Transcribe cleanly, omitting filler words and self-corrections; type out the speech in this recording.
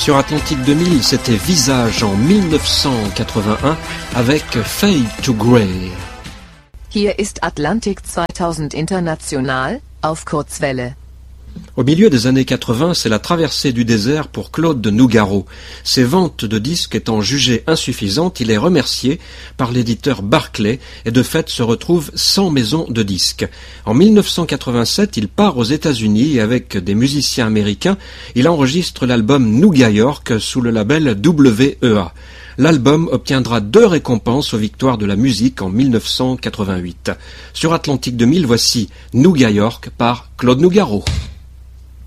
Sur Atlantique 2000, c'était Visage en 1981 avec Fade to Grey. Hier ist Atlantik 2000 International auf Kurzwelle. Au milieu des années 80, c'est la traversée du désert pour Claude de Nougaro. Ses ventes de disques étant jugées insuffisantes, il est remercié par l'éditeur Barclay et de fait se retrouve sans maison de disques. En 1987, il part aux États-Unis et avec des musiciens américains, il enregistre l'album Nouga York sous le label WEA. L'album obtiendra 2 récompenses aux victoires de la musique en 1988. Sur Atlantique 2000, voici Nouga York par Claude Nougaro.